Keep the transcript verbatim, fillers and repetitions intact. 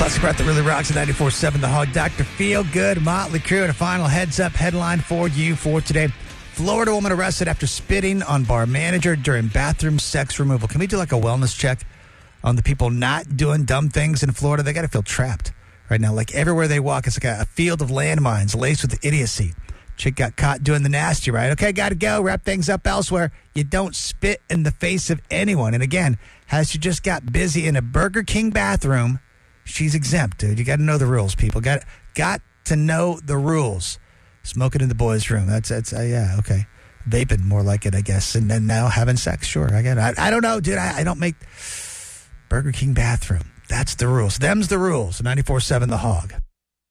Classic rock that really rocks at ninety-four seven The Hog. Doctor Feelgood, Motley Crue, and a final heads-up headline for you for today. Florida woman arrested after spitting on bar manager during bathroom sex removal. Can we do like a wellness check on the people not doing dumb things in Florida? They got to feel trapped right now. Like everywhere they walk, it's like a, a field of landmines laced with idiocy. Chick got caught doing the nasty, right? Okay, got to go. Wrap things up elsewhere. You don't spit in the face of anyone. And again, has she just got busy in a Burger King bathroom, she's exempt, dude. You got to know the rules, people. Got got to know the rules. Smoking in the boys' room. That's, that's uh, yeah, okay. Vaping, more like it, I guess. And then now having sex, sure. I get it. I, I don't know, dude. I, I don't make Burger King bathroom. That's the rules. Them's the rules. ninety-four seven The Hog.